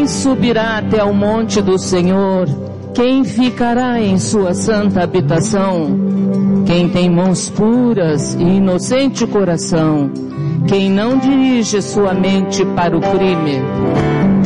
subirá até o monte do Senhor? Quem ficará em sua santa habitação? Quem tem mãos puras e inocente coração, quem não dirige sua mente para o crime,